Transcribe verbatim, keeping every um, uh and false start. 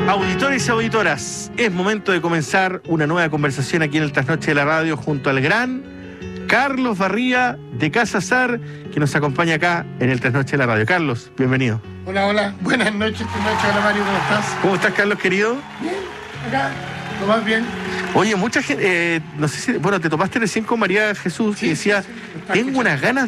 Auditores y auditoras, es momento de comenzar una nueva conversación aquí en el Trasnoche de la Radio junto al gran Carlos Barría de Casa Sar, que nos acompaña acá en el Trasnoche de la Radio. Carlos, bienvenido. Hola, hola, buenas noches, buenas noches, hola Mario, ¿cómo estás? ¿Cómo estás, Carlos, querido? Bien, acá, lo más bien. Oye, mucha gente, eh, no sé si, bueno, te topaste recién con María Jesús, Sí, y decía, sí, sí, tengo unas ganas